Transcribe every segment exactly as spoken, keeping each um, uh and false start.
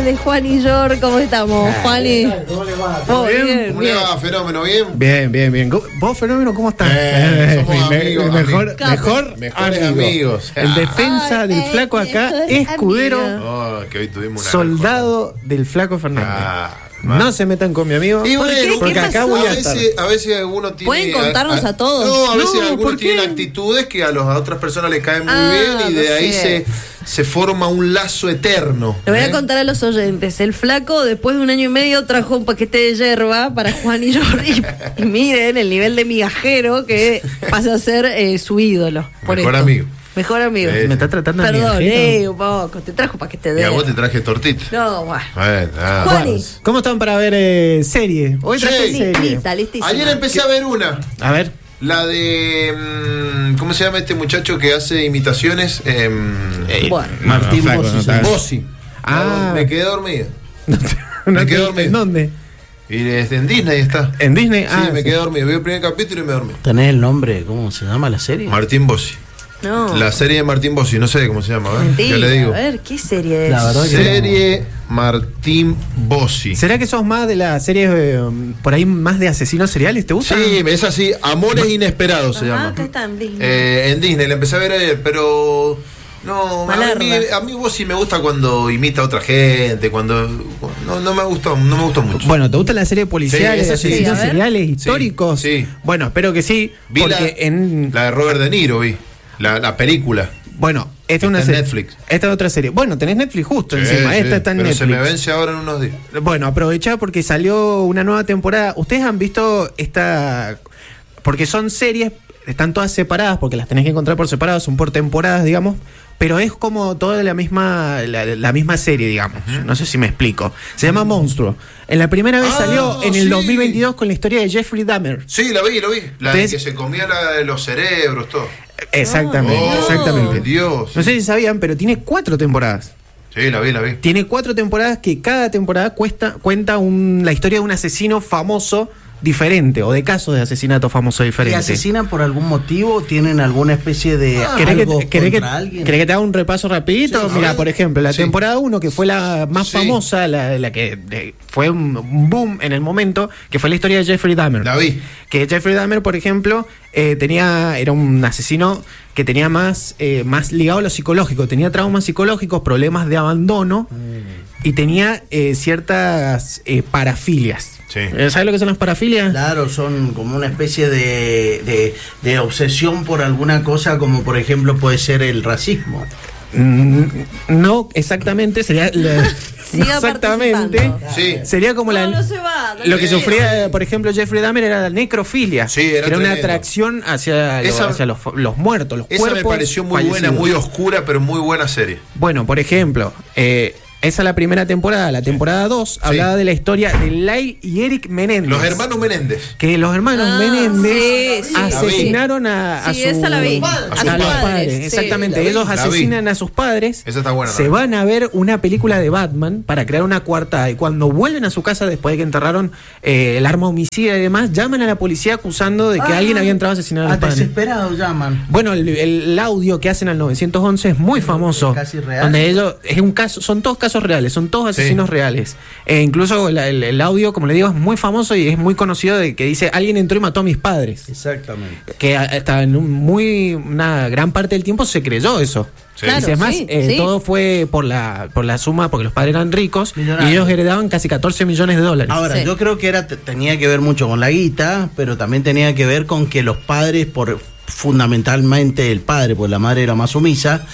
de Juan y Yor. ¿Cómo estamos, Juani? ¿Cómo le va? Oh, ¿Bien? bien, ¿Cómo bien. le va, Fenómeno? ¿Bien? Bien, bien, bien. ¿Vos, Fenómeno, cómo estás? Eh, somos Me- amigos, mejor, amigos. mejor Mejores amigo. amigos. El defensa Ay, del ay, flaco acá, mejor escudero, amigo. Oh, que hoy tuvimos una soldado del flaco Fernández. Ah, No se metan con mi amigo, Y ¿Por bueno, qué? porque ¿Qué acá pasó? voy a a estar. veces, a veces alguno tiene. ¿Pueden contarnos a todos? No, a veces No, algunos ¿por qué? tienen actitudes que a, los, a otras personas les caen muy Ah, bien y de no ahí sé. se, se forma un lazo eterno. Le voy a ¿eh? contar a los oyentes. El flaco, después de un año y medio, trajo un paquete de yerba para Juan y Jordi. Y, y miren el nivel de migajero que pasa a ser eh, su ídolo. Por Mejor esto. amigo. Mejor amigo. Eh, Me está tratando de Perdón, migajero. eh, un poco. Te trajo paquete de Y a yerba. vos te traje tortita. No, bueno. Bueno, nada. Juani. ¿Cómo están para ver eh, serie? Hoy traje Sí. serie. Lista, listísima. Ayer empecé a ver una. A ver. La de. mm, ¿Cómo se llama este muchacho que hace imitaciones? Em, Eh, Bueno. Martín flaco, Bossi. no está. Bossi. Ah. Me quedé dormido. No Me te- quedé dormido. ¿En dónde? Y desde en Disney está. ¿En Disney? Sí, Ah, me sí. quedé dormido. Vi el primer capítulo y me dormí. ¿Tenés el nombre? ¿Cómo se llama la serie? Martín Bossi. No. La serie de Martín Bossi, no sé cómo se llama, ¿eh? Mentira. Ya le digo. A ver, ¿qué serie es? La verdad que Serie Martín Bossi. ¿Será que sos más de las series eh, por ahí más de asesinos seriales? ¿Te gusta? Sí, es así. Amores Inesperados se Ajá, llama. acá está en Disney. Eh, en Disney, la empecé a ver ayer, pero. No, a Malarda. mí, a mí Bossi me gusta cuando imita a otra gente, cuando. No, no me gustó, no me gustó mucho. Bueno, ¿te gusta la serie policial, Sí, esa sí. asesinos Sí, a ver. seriales, históricos? sí. Bueno, espero que sí, Vi porque la, en... la de Robert De Niro, vi. La, la película. Bueno, esta es una Está en serie. Netflix. Esta es otra serie. Bueno, tenés Netflix justo Sí, encima. sí, Esta está en pero Netflix. se me vence ahora en unos días. Bueno, aprovechá porque salió una nueva temporada. ¿Ustedes han visto esta...? Porque son series, están todas separadas, porque las tenés que encontrar por separado, son por temporadas, digamos, pero es como toda la misma la, la misma serie, digamos. No sé si me explico. Se llama Monstruo. En la primera vez Ah, salió en el sí. dos mil veintidós con la historia de Jeffrey Dahmer. Sí, la vi, lo vi. La de Ustedes- que se comía la de los cerebros, todo. Exactamente, Oh, exactamente. Dios. No sé si sabían, pero tiene cuatro temporadas. Sí, la vi, la vi. Tiene cuatro temporadas que cada temporada cuesta, cuenta un, la historia de un asesino famoso diferente o de casos de asesinato famoso ¿Y diferente. asesinan por algún motivo? ¿Tienen alguna especie de ¿Querés algo que, querés que- contra alguien? querés que te haga un repaso rapidito? Sí, Mira, a por ver. ejemplo, la Sí. temporada uno, que fue la más Sí. famosa, la, la que de- fue un, un boom en el momento, que fue la historia de Jeffrey Dahmer. La vi. Que Jeffrey Dahmer, por ejemplo, eh, tenía era un asesino que tenía más, eh, más ligado a lo psicológico, tenía traumas psicológicos, problemas de abandono y tenía eh, ciertas eh, parafilias. Sí. Eh, ¿Sabes lo que son las parafilias? Claro, son como una especie de, de, de obsesión por alguna cosa, como por ejemplo puede ser el racismo. Mm, no exactamente, sería la- no Siga exactamente. participando. Sí. Sería como la No, no se va. no lo se que va. sufría, por ejemplo, Jeffrey Dahmer era la necrofilia. Sí, era una tremendo. atracción hacia, lo- Esa- hacia los, los muertos, los Esa cuerpos. me pareció muy buena, fallecidos. muy oscura, pero muy buena serie. Bueno, por ejemplo, eh, esa es la primera temporada. La temporada dos hablaba de la historia de Lyle y Eric Menéndez. Los hermanos Menéndez. Que los hermanos Ah, Menéndez sí, sí. asesinaron a, a Sí, su- esa la vi. a A sus sus padres. padres, sí. Exactamente. La vi, Ellos la vi. asesinan a sus padres. Esa está buena, Se ¿no? van a ver una película de Batman para crear una coartada. Y cuando vuelven a su casa después de que enterraron eh, el arma homicida y demás, llaman a la policía acusando de que Ah, alguien había entrado a asesinar a Ah, los padres. desesperado llaman. Bueno, el, el audio que hacen al nueve once es muy famoso. Casi real. Donde ellos, es un caso, son todos casos reales, son todos asesinos Sí. reales. E incluso el, el- el audio, como le digo, es muy famoso y es muy conocido de que dice alguien entró y mató a mis padres. Exactamente. Que hasta en un muy una gran parte del tiempo se creyó eso. Sí. Claro, Dice, es más, sí, eh, sí. todo fue por la por la suma, porque los padres eran ricos Millonarios. y ellos heredaban casi catorce millones de dólares. Ahora, Sí. yo creo que era te- tenía que ver mucho con la guita, pero también tenía que ver con que los padres, por fundamentalmente el padre, pues la madre era más sumisa,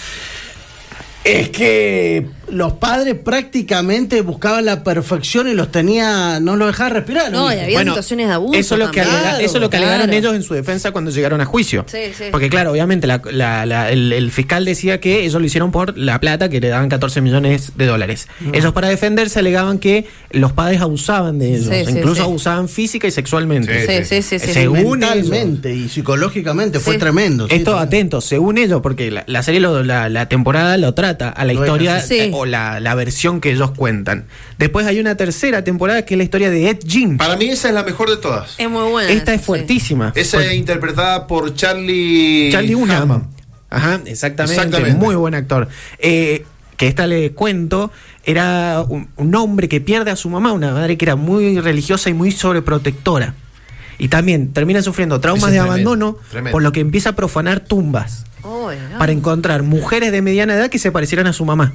es que los padres prácticamente buscaban la perfección y los tenía, no los dejaban respirar. No, y había Bueno, situaciones de abuso. Eso es lo que, también. alega- eso es lo que Claro. alegaron ellos en su defensa cuando llegaron a juicio. Sí, sí. Porque claro, obviamente la- la- la- el, el fiscal decía que ellos lo hicieron por la plata, que le daban catorce millones de dólares. Ellos para defenderse alegaban que los padres abusaban de ellos, Sí, sí, incluso sí. abusaban física y sexualmente. Sí, sí, sí, sí. Según ellos. mentalmente y psicológicamente fue Sí. tremendo. sí, Esto, sí. atentos, según ellos, porque la, la serie, lo- la, la temporada lo trata a la Lo historia deja así. eh, o la, la versión que ellos cuentan. Después hay una tercera temporada que es la historia de Ed Gein. Para mí esa es la mejor de todas. Es muy buena. Esta es sí. fuertísima. Esa Porque- es interpretada por Charlie Charlie Hunnam. Hunnam. Ajá, exactamente, Exactamente. muy buen actor. Eh, que esta le cuento, era un, un hombre que pierde a su mamá, una madre que era muy religiosa y muy sobreprotectora. Y también termina sufriendo traumas Ese de es tremendo, abandono, tremendo. por lo que empieza a profanar tumbas Oh, no. para encontrar mujeres de mediana edad que se parecieran a su mamá.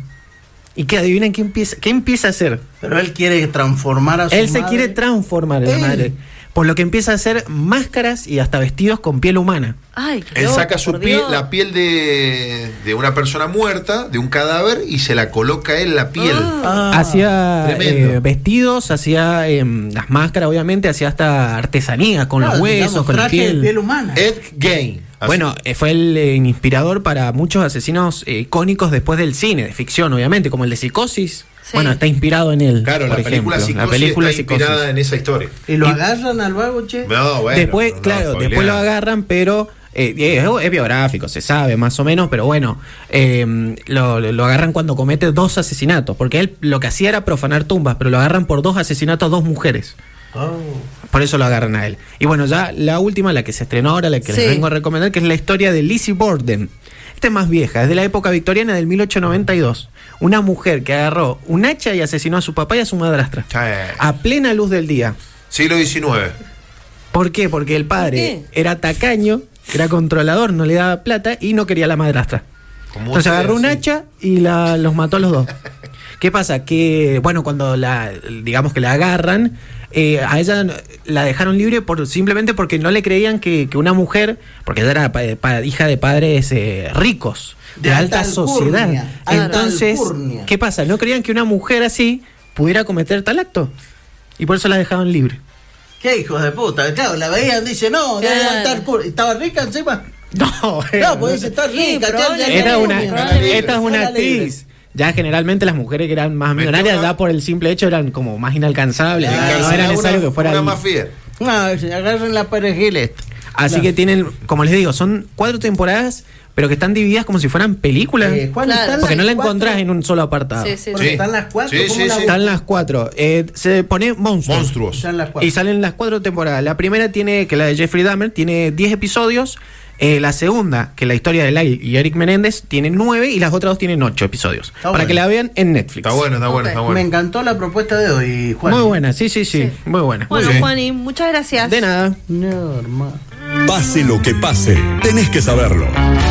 Y que adivinen qué empieza, qué empieza a hacer. Pero él quiere transformar a su Él se madre. quiere transformar en la Él. madre. Por lo que empieza a hacer máscaras y hasta vestidos con piel humana. Ay, qué Él loco, saca su por piel, Dios. la piel de, de una persona muerta, de un cadáver, y se la coloca él la piel. Ah. Ah, Hacía tremendo. eh, vestidos, hacía eh, las máscaras, obviamente, hacía hasta artesanía con claro, los huesos, digamos, con la traje de piel. piel humana. Ed Gein. Así. Bueno, eh, fue el eh, inspirador para muchos asesinos eh, icónicos después del cine, de ficción, obviamente, como el de Psicosis. Sí. Bueno, está inspirado en él. claro, por la película ejemplo. Psicosis La película está Psicosis. inspirada en esa historia. ¿Y lo y- agarran al vago, che? No, bueno, después, no, no, claro, spoilear. después lo agarran, pero eh, es, es biográfico, se sabe más o menos, pero bueno, eh, lo, lo agarran cuando comete dos asesinatos, porque él lo que hacía era profanar tumbas, pero lo agarran por dos asesinatos a dos mujeres. Oh. Por eso lo agarran a él. Y bueno, ya la última, la que se estrenó ahora, la que Sí. les vengo a recomendar, que es la historia de Lizzie Borden. Esta es más vieja, es de la época victoriana del mil ochocientos noventa y dos. Una mujer que agarró un hacha y asesinó a su papá y a su madrastra. Sí. A plena luz del día. Siglo diecinueve. ¿Por qué? Porque el padre ¿Por qué? era tacaño, era controlador, no le daba plata y no quería a la madrastra. Como Entonces ustedes, agarró un sí. hacha y la, los mató a los dos. ¿Qué pasa? Que, bueno, cuando la, digamos que la agarran, eh, a ella la dejaron libre por simplemente porque no le creían que, que una mujer, porque ella era pa- pa- hija de padres eh, ricos, de, De alta, alta sociedad. alcurnia, alta Entonces, alcurnia. ¿qué pasa? No creían que una mujer así pudiera cometer tal acto. Y por eso la dejaban libre. ¿Qué hijos de puta? Claro, la veían, dice, no, debe Claro. estar cur- ¿estaba rica encima? No, No, pues dice, está Sí, rica. ya- ya- probablemente. Era ya- una, Probablemente. esta es una Era libre. actriz. Ya generalmente las mujeres que eran más Metió millonarias, una- ya por el simple hecho eran como más inalcanzables. Ah, no Encarcelada era necesario una- que fuera. Una el- más fiel. No, se agarran la perejil esta. Así Claro. que tienen, como les digo, son cuatro temporadas, pero que están divididas como si fueran películas. Eh, Juan, Claro. ¿están porque no las la cuatro? encontrás en un solo apartado. Sí, sí, Porque Sí. están las cuatro. Sí, ¿cómo sí, la sí. buscan? Están las cuatro. Eh, se pone Monstruos. Monstruos. Están las cuatro. Y salen las cuatro temporadas. La primera tiene, que la de Jeffrey Dahmer, tiene diez episodios. Eh, la segunda, que la historia de Lyle y Eric Menéndez, tiene nueve. Y las otras dos tienen ocho episodios. Está para bueno. que la vean en Netflix. Está bueno, está bueno, Ok. está Me bueno. encantó la propuesta de hoy, Juan. Muy buena, sí, sí, sí. Sí. Muy buena. Bueno, Sí. Juani, muchas gracias. De nada. No, hermano. Pase lo que pase, tenés que saberlo.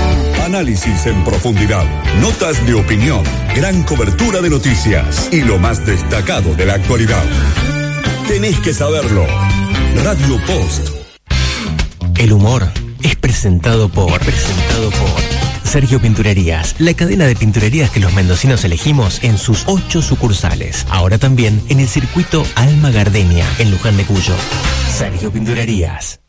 Análisis en profundidad, notas de opinión, gran cobertura de noticias y lo más destacado de la actualidad. Tenés que saberlo. Radio Post. El humor es presentado por presentado por Sergio Pinturerías, la cadena de pinturerías que los mendocinos elegimos en sus ocho sucursales. Ahora también en el circuito Alma Gardenia, en Luján de Cuyo. Sergio Pinturerías.